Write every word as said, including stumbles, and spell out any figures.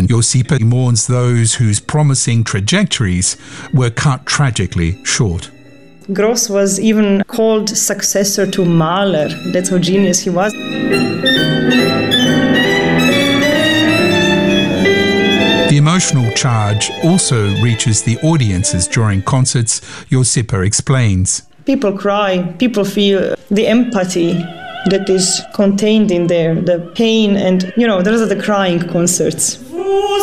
Josipa mourns those whose promising trajectories were cut tragically short. Gross was even called successor to Mahler. That's how genius he was. The emotional charge also reaches the audiences during concerts, Josipa explains. People cry, people feel the empathy that is contained in there, the pain, and, you know, those are the crying concerts.